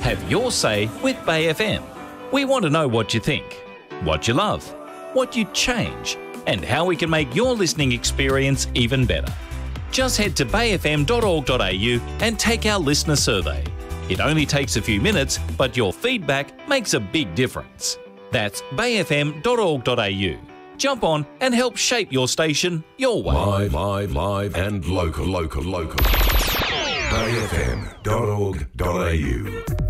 Have your say with Bay FM. We want to know what you think, what you love, what you'd change, and how we can make your listening experience even better. Just head to bayfm.org.au and take our listener survey. It only takes a few minutes, but your feedback makes a big difference. That's bayfm.org.au. Jump on and help shape your station your way. Live and local. bayfm.org.au